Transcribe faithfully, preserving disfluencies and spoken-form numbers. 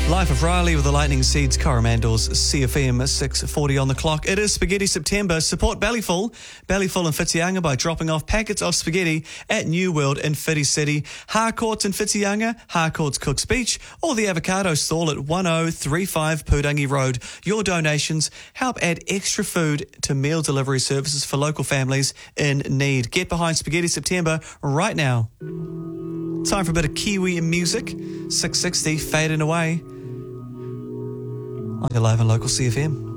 Life of Riley with the Lightning Seeds, Coromandel's C F M, six forty on the clock. It is Spaghetti September. Support Bellyful, Bellyful in Whitianga by dropping off packets of spaghetti at New World in Whiti City, Harcourts in Whitianga, Harcourts Cooks Beach, or the Avocado Stall at one oh three five Pudangi Road. Your donations help add extra food to meal delivery services for local families in need. Get behind Spaghetti September right now. Time for a bit of Kiwi music. six sixty, fading away. On your live and local C F M.